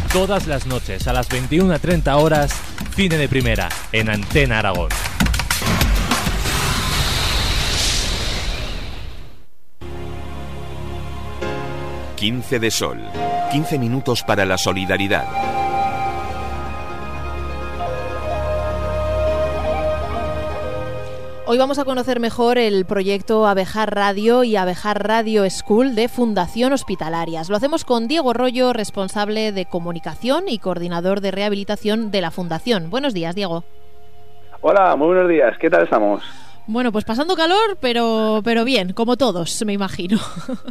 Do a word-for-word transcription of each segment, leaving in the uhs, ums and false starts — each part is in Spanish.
Todas las noches a las veintiuna treinta horas, Cine de Primera, en Antena Aragón. quince de Sol. quince minutos para la solidaridad. Hoy vamos a conocer mejor el proyecto Abejar Radio y Abejar Radio School de Fundación Hospitalarias. Lo hacemos con Diego Rollo, responsable de comunicación y coordinador de rehabilitación de la Fundación. Buenos días, Diego. Hola, muy buenos días. ¿Qué tal estamos? Bueno, pues pasando calor, pero pero bien, como todos, me imagino.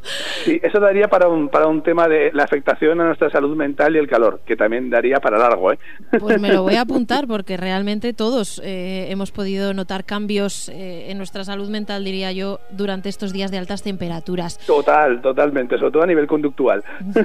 Sí, eso daría para un para un tema de la afectación a nuestra salud mental y el calor, que también daría para largo, ¿eh? Pues me lo voy a apuntar, porque realmente todos eh, hemos podido notar cambios eh, en nuestra salud mental, diría yo, durante estos días de altas temperaturas. Total, totalmente, sobre todo a nivel conductual.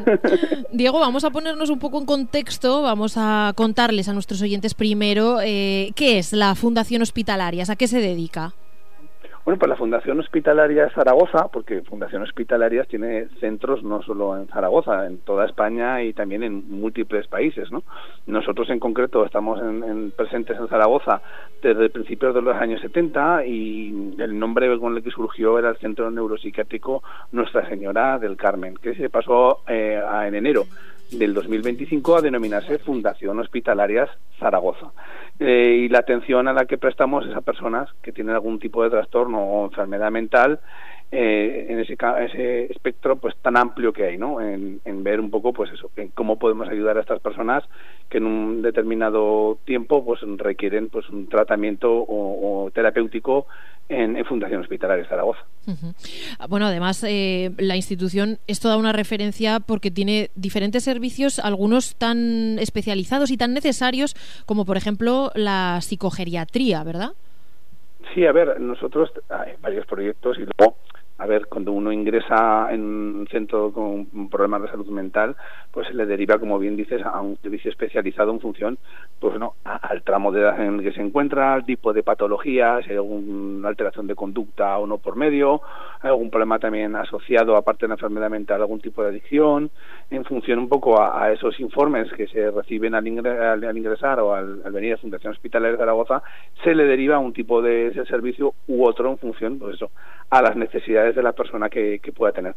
Diego, vamos a ponernos un poco en contexto, vamos a contarles a nuestros oyentes primero eh, qué es la Fundación Hospitalarias, a qué se dedica. Bueno, pues la Fundación Hospitalaria Zaragoza, porque Fundación Hospitalarias tiene centros no solo en Zaragoza, en toda España y también en múltiples países, ¿no? Nosotros en concreto estamos en, en presentes en Zaragoza desde principios de los años setenta y el nombre con el que surgió era el Centro Neuropsiquiátrico Nuestra Señora del Carmen, que se pasó eh, a, en enero del dos mil veinticinco a denominarse Fundación Hospitalarias Zaragoza. Eh, y la atención a la que prestamos es a personas que tienen algún tipo de trastorno o enfermedad mental, eh, en ese, ese espectro pues tan amplio que hay, ¿no? En, en ver un poco pues eso, en cómo podemos ayudar a estas personas que en un determinado tiempo pues requieren pues un tratamiento o, o terapéutico en, en Fundación Hospitalaria Zaragoza. Uh-huh. Bueno, además eh, la institución es toda una referencia porque tiene diferentes servicios, algunos tan especializados y tan necesarios como por ejemplo la psicogeriatría, ¿verdad? Sí, a ver, nosotros hay varios proyectos y luego, a ver, cuando uno ingresa en un centro con problemas de salud mental, pues se le deriva, como bien dices, a un servicio especializado en función, pues no, al tramo de edad en el que se encuentra, al tipo de patología, si hay alguna alteración de conducta o no por medio, hay algún problema también asociado, aparte de la enfermedad mental, algún tipo de adicción, en función un poco a, a esos informes que se reciben al, ingre, al, al ingresar o al, al venir a Fundación Hospitalaria de Zaragoza, se le deriva un tipo de ese servicio u otro en función, pues eso, a las necesidades de la persona que, que pueda tener.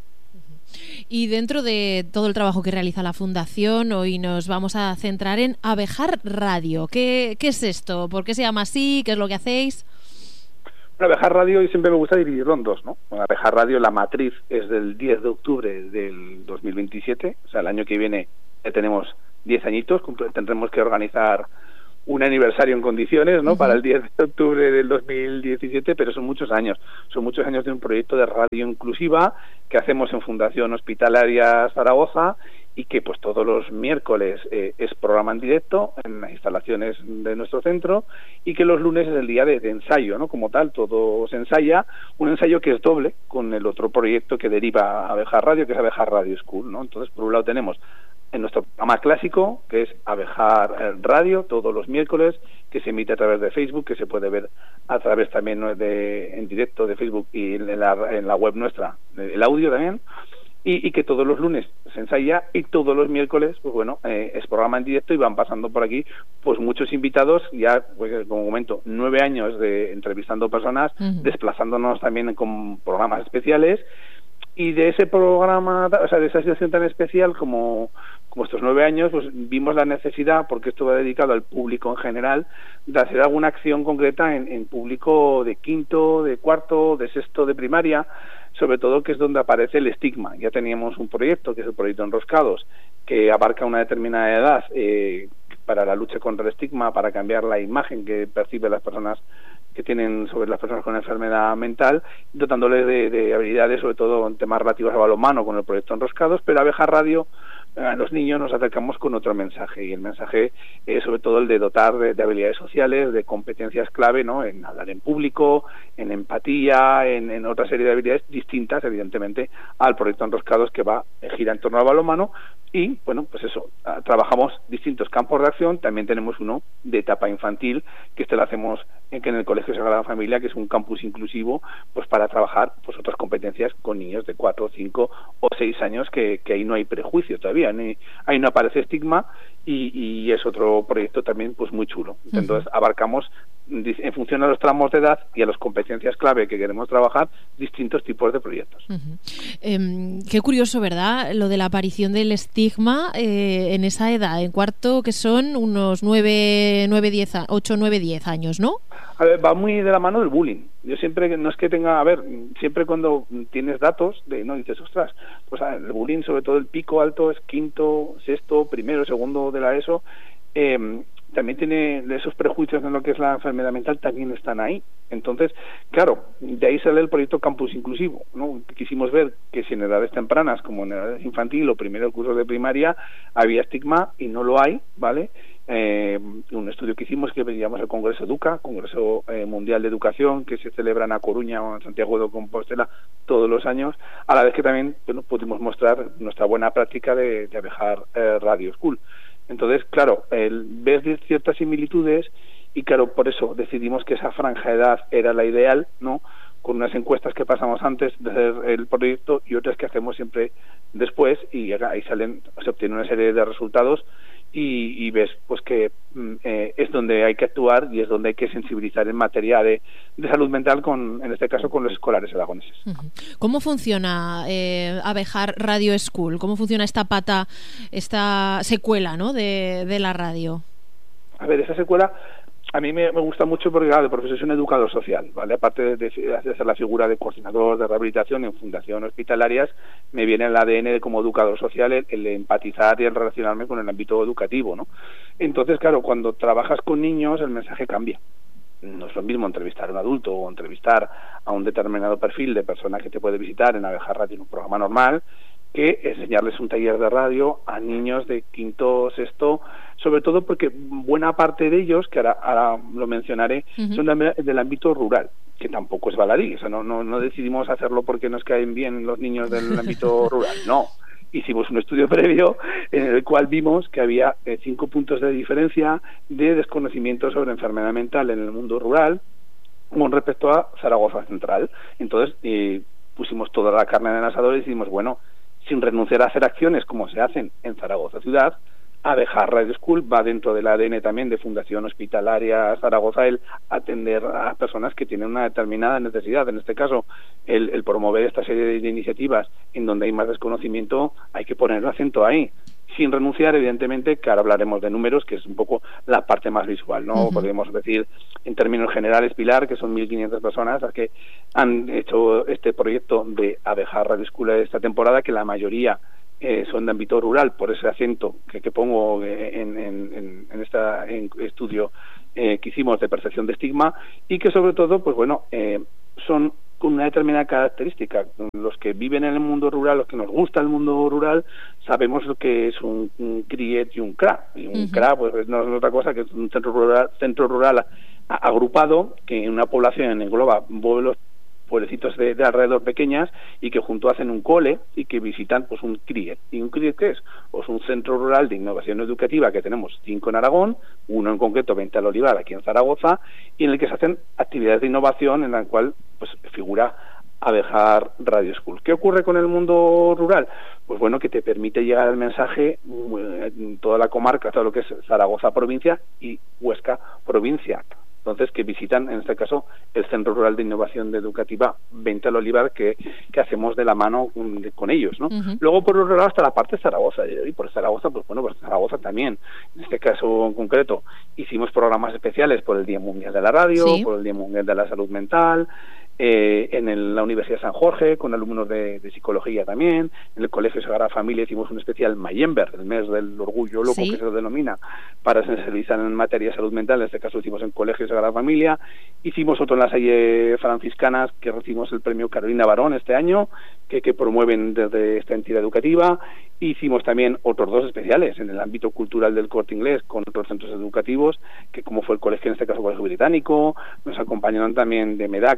Y dentro de todo el trabajo que realiza la Fundación, hoy nos vamos a centrar en Abejar Radio. ¿Qué, qué es esto? ¿Por qué se llama así? ¿Qué es lo que hacéis? Bueno, Abejar Radio, y siempre me gusta dividirlo en dos, ¿no? Bueno, Abejar Radio, la matriz es del diez de octubre del dos mil veintisiete, o sea, el año que viene ya tenemos diez añitos, tendremos que organizar un aniversario en condiciones, ¿no? Uh-huh. Para el diez de octubre del dos mil diecisiete, pero son muchos años, son muchos años de un proyecto de radio inclusiva que hacemos en Fundación Hospitalaria Zaragoza y que pues todos los miércoles eh, es programa en directo en las instalaciones de nuestro centro y que los lunes es el día de, de ensayo, ¿no? Como tal, todo se ensaya, un ensayo que es doble con el otro proyecto que deriva a Abejar Radio, que es Abejar Radio School, ¿no? Entonces, por un lado tenemos en nuestro programa clásico, que es Abejar Radio, todos los miércoles, que se emite a través de Facebook, que se puede ver a través también de en directo de Facebook y en la, en la web nuestra, el audio también, y, y que todos los lunes se ensaya y todos los miércoles, pues bueno, eh, es programa en directo y van pasando por aquí pues muchos invitados, ya, pues como comento, nueve años de entrevistando personas, uh-huh. desplazándonos también con programas especiales. Y de ese programa, o sea, de esa situación tan especial como, como estos nueve años, pues vimos la necesidad, porque esto va dedicado al público en general, de hacer alguna acción concreta en, en público de quinto, de cuarto, de sexto, de primaria, sobre todo que es donde aparece el estigma. Ya teníamos un proyecto, que es el proyecto Enroscados, que abarca una determinada edad eh, para la lucha contra el estigma, para cambiar la imagen que perciben las personas que tienen sobre las personas con enfermedad mental, dotándoles de, de habilidades, sobre todo en temas relativos al balonmano con el proyecto Enroscados, pero a Abejar Radio, a los niños nos acercamos con otro mensaje, y el mensaje es sobre todo el de dotar de, de habilidades sociales, de competencias clave, ¿no? En hablar en público, en empatía, en, en otra serie de habilidades distintas, evidentemente, al proyecto Enroscados, que va gira en torno al balonmano Y, bueno, pues eso, trabajamos distintos campos de acción. También tenemos uno de etapa infantil, que este lo hacemos en, que en el Colegio Sagrada Familia, que es un campus inclusivo, pues para trabajar pues otras competencias con niños de cuatro, cinco o seis años, que, que ahí no hay prejuicio todavía, ni, ahí no aparece estigma, y, y es otro proyecto también pues muy chulo. Entonces, uh-huh. abarcamos, en función a los tramos de edad y a las competencias clave que queremos trabajar, distintos tipos de proyectos. Uh-huh. Eh, qué curioso, ¿verdad?, lo de la aparición del estigma eh, en esa edad, en cuarto, que son unos nueve, nueve, diez, ocho, nueve, diez años, ¿no? A ver, va muy de la mano del bullying. Yo siempre, no es que tenga, a ver, siempre cuando tienes datos, de no dices, ostras, pues el bullying, sobre todo el pico alto, es quinto, sexto, primero, segundo de la ESO, eh, también tiene esos prejuicios en lo que es la enfermedad mental, también están ahí. Entonces, claro, de ahí sale el proyecto Campus Inclusivo, ¿no? Quisimos ver que si en edades tempranas, como en edades infantil o primero curso de primaria, había estigma, y no lo hay, ¿vale? Eh, un estudio que hicimos, que veíamos el Congreso Educa, Congreso eh, Mundial de Educación, que se celebra en A Coruña o en Santiago de Compostela todos los años, a la vez que también, bueno, pudimos mostrar nuestra buena práctica de, de Abejar eh, Radio School. Entonces, claro, el, ves ciertas similitudes, y claro, por eso decidimos que esa franja de edad era la ideal, ¿no?, con unas encuestas que pasamos antes de hacer el proyecto y otras que hacemos siempre después, y ahí salen, se obtiene una serie de resultados, y, y ves pues que eh, es donde hay que actuar y es donde hay que sensibilizar en materia de, de salud mental, con, en este caso con los escolares aragoneses. ¿Cómo funciona eh, Abejar Radio School? ¿Cómo funciona esta pata, esta secuela, ¿no?, de, de la radio? A ver, esa secuela a mí me, me gusta mucho porque, claro, de profesión soy un educador social, ¿vale? Aparte de, de, de hacer la figura de coordinador de rehabilitación en fundaciones hospitalarias, me viene el A D N de como educador social el, el empatizar y el relacionarme con el ámbito educativo, ¿no? Entonces, claro, cuando trabajas con niños el mensaje cambia. No es lo mismo entrevistar a un adulto o entrevistar a un determinado perfil de persona que te puede visitar en Abejar Radio en un programa normal, que enseñarles un taller de radio a niños de quinto, sexto, sobre todo porque buena parte de ellos, que ahora, ahora lo mencionaré, uh-huh. son de, del ámbito rural, que tampoco es baladí. O sea, no, no, no decidimos hacerlo porque nos caen bien los niños del ámbito rural, no. Hicimos un estudio previo en el cual vimos que había eh, cinco puntos de diferencia de desconocimiento sobre enfermedad mental en el mundo rural con respecto a Zaragoza Central. Entonces eh, pusimos toda la carne en el asador y decimos, bueno, sin renunciar a hacer acciones como se hacen en Zaragoza Ciudad, Abejar Radio School va dentro del A D N también de Fundación Hospitalaria Zaragoza el atender a personas que tienen una determinada necesidad. En este caso, el, el promover esta serie de iniciativas en donde hay más desconocimiento, hay que poner el acento ahí, sin renunciar, evidentemente, que ahora hablaremos de números, que es un poco la parte más visual, ¿no? Uh-huh. Podemos decir, en términos generales, Pilar, que son mil quinientas personas las que han hecho este proyecto de Abejar Radio School esta temporada, que la mayoría eh, son de ámbito rural, por ese acento que, que pongo en, en, en este estudio eh, que hicimos de percepción de estigma, y que sobre todo, pues bueno, eh, son con una determinada característica. Los que viven en el mundo rural, los que nos gusta el mundo rural, sabemos lo que es un, un CRIET y un C R A. Y un uh-huh. C R A pues no es otra cosa que un centro rural, centro rural a, a, agrupado, que en una población engloba pueblos, pueblecitos de, de alrededor pequeñas, y que junto hacen un cole y que visitan pues un CRIET. ¿Y un CRIET qué es? Pues un centro rural de innovación educativa, que tenemos cinco en Aragón, uno en concreto, Venta del Olivar, aquí en Zaragoza, y en el que se hacen actividades de innovación en la cual pues figura Abejar Radio School. ¿Qué ocurre con el mundo rural? Pues bueno, que te permite llegar el mensaje en toda la comarca, todo lo que es Zaragoza provincia y Huesca provincia. Entonces, que visitan, en este caso, el Centro Rural de Innovación Educativa Venta del Olivar, que, que hacemos de la mano con, de, con ellos, ¿no? Uh-huh. Luego, por otro lado, hasta la parte de Zaragoza, y por Zaragoza, pues bueno, por Zaragoza también. En este caso en concreto, hicimos programas especiales por el Día Mundial de la Radio, ¿sí?, por el Día Mundial de la Salud Mental, eh, en el, la Universidad de San Jorge, con alumnos de, de psicología también, en el Colegio Sagrada Familia hicimos un especial Mayember, el mes del orgullo loco, ¿sí?, que se lo denomina, para sensibilizar en materia de salud mental. En este caso hicimos en Colegio Sagrada Familia, hicimos otro en las Salle franciscanas, que recibimos el premio Carolina Barón este año, que, que promueven desde esta entidad educativa. Hicimos también otros dos especiales en el ámbito cultural del Corte Inglés con otros centros educativos, que como fue el colegio, en este caso Colegio Británico, nos acompañaron también de MEDAC, de formación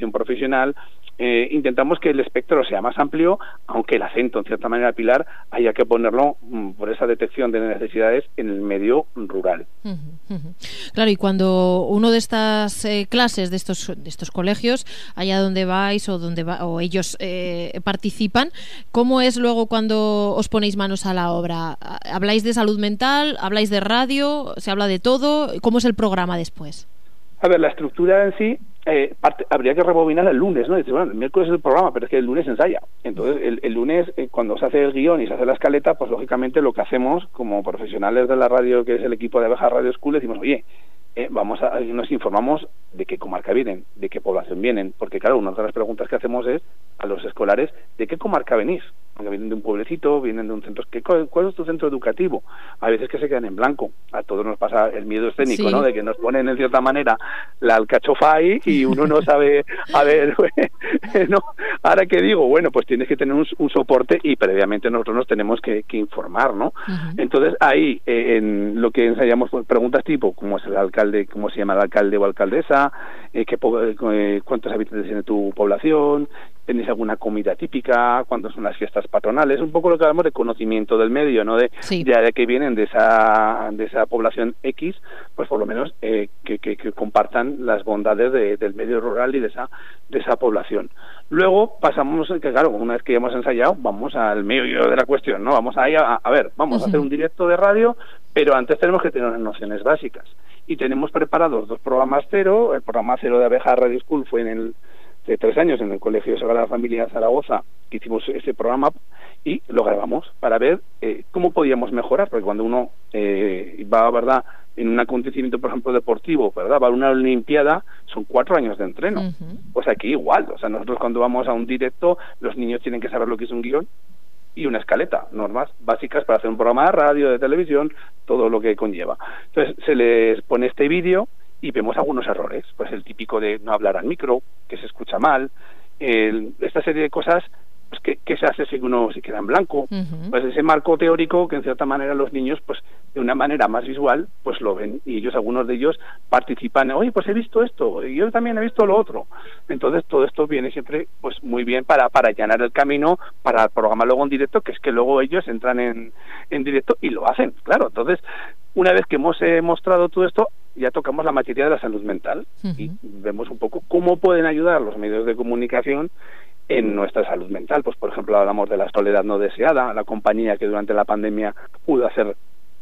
comunicación profesional. Eh, intentamos que el espectro sea más amplio, aunque el acento, en cierta manera, Pilar, haya que ponerlo mm, por esa detección de necesidades en el medio rural. Uh-huh, uh-huh. Claro, y cuando uno de estas eh, clases, de estos de estos colegios, allá donde vais o donde va, o ellos eh, participan, ¿cómo es luego cuando os ponéis manos a la obra? ¿Habláis de salud mental? ¿Habláis de radio? ¿Se habla de todo? ¿Cómo es el programa después? A ver, la estructura en sí, eh, parte, habría que rebobinar el lunes, ¿no? Dice, bueno, el miércoles es el programa, pero es que el lunes se ensaya. Entonces, el, el lunes, eh, cuando se hace el guión y se hace la escaleta, pues lógicamente lo que hacemos como profesionales de la radio, que es el equipo de Abeja Radio School, decimos, oye, eh, vamos a, nos informamos de qué comarca vienen, de qué población vienen, porque claro, una de las preguntas que hacemos es a los escolares, ¿de qué comarca venís? Porque vienen de un pueblecito, vienen de un centro. ¿Qué, ¿Cuál es tu centro educativo? A veces que se quedan en blanco. A todos nos pasa el miedo escénico, sí, ¿no? De que nos ponen en cierta manera la alcachofa ahí y uno no sabe, a ver, ¿no? Ahora que digo, bueno, pues tienes que tener un, un soporte y previamente nosotros nos tenemos que, que informar, ¿no? Uh-huh. Entonces ahí, eh, en lo que ensayamos, pues, preguntas tipo, ¿cómo es el alcalde, cómo se llama el alcalde o alcaldesa? Eh, qué, eh, ¿Cuántos habitantes tiene tu población? ¿Tenéis alguna comida típica? ¿Cuándo son las fiestas patronales? Un poco lo que hablamos de conocimiento del medio, ¿no? De, sí. de, de que vienen de esa de esa población X, pues por lo menos eh, que, que, que compartan las bondades de, del medio rural y de esa de esa población. Luego pasamos, que claro, una vez que ya hemos ensayado, vamos al medio de la cuestión, ¿no? Vamos ahí a, a ver, vamos uh-huh. a hacer un directo de radio, pero antes tenemos que tener unas nociones básicas. Y tenemos preparados dos programas cero. El programa cero de Abeja Radio School fue en el de tres años en el Colegio Sagrada Familia de Zaragoza, que hicimos ese programa y lo grabamos para ver eh, cómo podíamos mejorar, porque cuando uno eh, va, ¿verdad?, en un acontecimiento, por ejemplo, deportivo, ¿verdad?, va a una olimpiada, son cuatro años de entreno. Uh-huh. Pues aquí igual, o sea, nosotros cuando vamos a un directo, los niños tienen que saber lo que es un guión y una escaleta, normas básicas para hacer un programa de radio, de televisión, todo lo que conlleva. Entonces se les pone este vídeo y vemos algunos errores, pues el típico de no hablar al micro, que se escucha mal, el, esta serie de cosas, pues que, que se hace si uno se queda en blanco, uh-huh. pues ese marco teórico que en cierta manera los niños, pues de una manera más visual, pues lo ven, y ellos, algunos de ellos participan, oye, pues he visto esto, y yo también he visto lo otro. Entonces todo esto viene siempre pues muy bien para, para allanar el camino, para el programa luego en directo, que es que luego ellos entran en, en directo y lo hacen, claro. Entonces, una vez que hemos eh, mostrado todo esto, ya tocamos la materia de la salud mental uh-huh. y vemos un poco cómo pueden ayudar los medios de comunicación en nuestra salud mental. Pues por ejemplo hablamos de la soledad no deseada, la compañía que durante la pandemia pudo hacer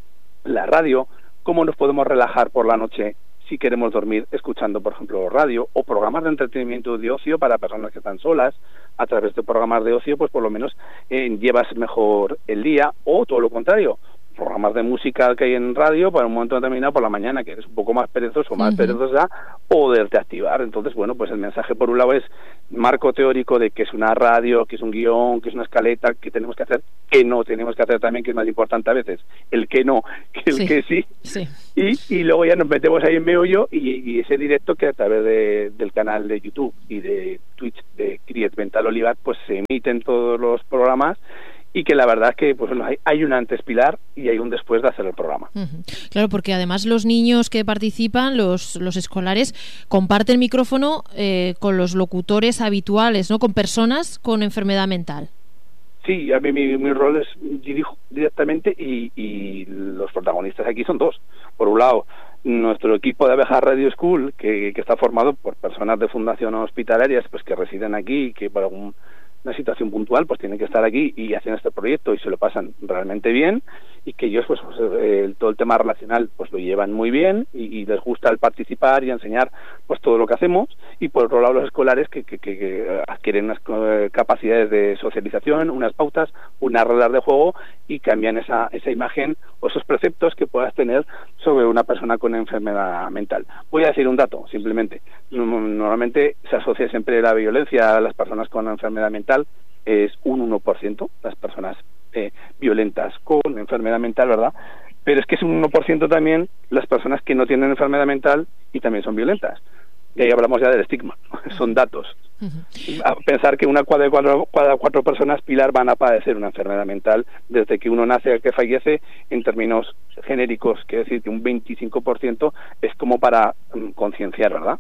la radio, cómo nos podemos relajar por la noche si queremos dormir escuchando, por ejemplo, radio, o programas de entretenimiento de ocio para personas que están solas. A través de programas de ocio, pues por lo menos eh, llevas mejor el día, o todo lo contrario, programas de música que hay en radio para un momento determinado por la mañana, que eres un poco más perezoso, más uh-huh. perezosa, poderte activar. Entonces, bueno, pues el mensaje por un lado es marco teórico de que es una radio, que es un guión, que es una escaleta, que tenemos que hacer, que no tenemos que hacer también, que es más importante a veces, el que no, que el sí. que sí. sí. Y, y luego ya nos metemos ahí en meollo y, y ese directo que a través de, del canal de YouTube y de Twitch de Criet Vental Olivar, pues se emiten todos los programas. Y que la verdad es que pues bueno, hay, hay un antes, Pilar, y hay un después de hacer el programa. Uh-huh. Claro, porque además los niños que participan, los, los escolares, comparten micrófono eh, con los locutores habituales, ¿no? Con personas con enfermedad mental. Sí, a mí mi, mi rol es dirijo directamente y, y los protagonistas aquí son dos. Por un lado, nuestro equipo de Abeja Radio School, que, que está formado por personas de fundación hospitalarias pues que residen aquí, que por algún una situación puntual pues tienen que estar aquí y hacen este proyecto y se lo pasan realmente bien, y que ellos pues, pues eh, todo el tema relacional pues lo llevan muy bien y, y les gusta el participar y enseñar pues todo lo que hacemos. Y por otro lado los escolares que, que, que, que adquieren unas eh, capacidades de socialización, unas pautas, unas reglas de juego, y cambian esa, esa imagen o esos preceptos que puedas tener sobre una persona con enfermedad mental. Voy a decir un dato simplemente. Normalmente se asocia siempre la violencia a las personas con enfermedad mental, es un uno por ciento las personas eh, violentas con enfermedad mental, ¿verdad? Pero es que es un uno por ciento también las personas que no tienen enfermedad mental y también son violentas. Y ahí hablamos ya del estigma, son datos. Uh-huh. A pensar que una de cuatro, cada cuatro personas, Pilar, van a padecer una enfermedad mental desde que uno nace a que fallece, en términos genéricos, que decir que un veinticinco por ciento es como para um, concienciar, ¿verdad?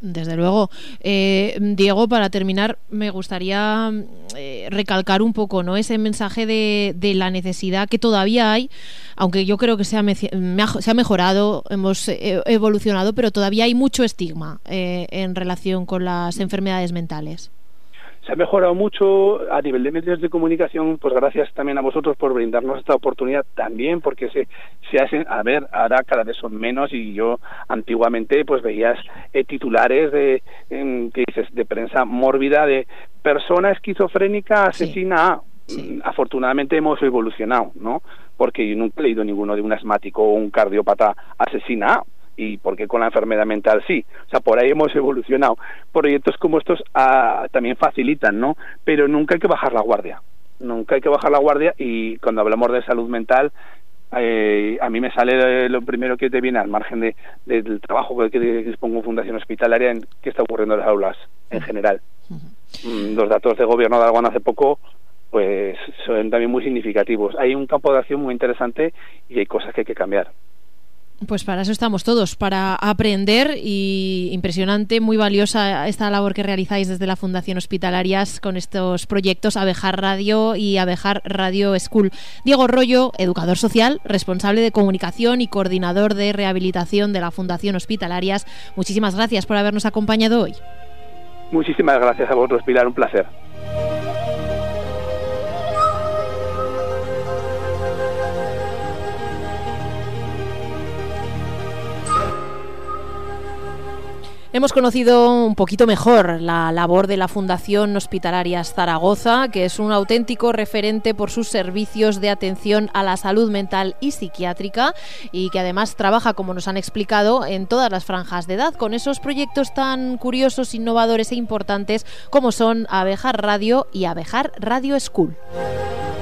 Desde luego. Eh, Diego, para terminar, me gustaría eh, recalcar un poco, ¿no?, ese mensaje de, de la necesidad que todavía hay, aunque yo creo que se ha, me, se ha mejorado, hemos eh, evolucionado, pero todavía hay mucho estigma eh, en relación con las enfermedades mentales. Se ha mejorado mucho a nivel de medios de comunicación, pues gracias también a vosotros por brindarnos esta oportunidad también, porque se, se hacen, a ver, ahora cada vez son menos, y yo antiguamente pues veías eh, titulares de, eh, ¿qué dices?, de prensa mórbida, de persona esquizofrénica asesina a... Sí. Sí. Afortunadamente hemos evolucionado, ¿no? Porque yo nunca he leído ninguno de un asmático o un cardiópata asesina a... y porque con la enfermedad mental sí, o sea, por ahí hemos evolucionado. Proyectos como estos ah, también facilitan, ¿no? Pero nunca hay que bajar la guardia, nunca hay que bajar la guardia, y cuando hablamos de salud mental, eh, a mí me sale lo primero que te viene, al margen de, de, del trabajo que, que dispongo en Fundación Hospitalaria, en qué está ocurriendo en las aulas en general. Uh-huh. Los datos de gobierno de Aragón hace poco pues son también muy significativos. Hay un campo de acción muy interesante y hay cosas que hay que cambiar. Pues para eso estamos todos, para aprender, y impresionante, muy valiosa esta labor que realizáis desde la Fundación Hospitalarias con estos proyectos Abejar Radio y Abejar Radio School. Diego Rollo, educador social, responsable de comunicación y coordinador de rehabilitación de la Fundación Hospitalarias, muchísimas gracias por habernos acompañado hoy. Muchísimas gracias a vosotros, Pilar, un placer. Hemos conocido un poquito mejor la labor de la Fundación Hospitalarias Zaragoza, que es un auténtico referente por sus servicios de atención a la salud mental y psiquiátrica, y que además trabaja, como nos han explicado, en todas las franjas de edad, con esos proyectos tan curiosos, innovadores e importantes como son Abejar Radio y Abejar Radio School.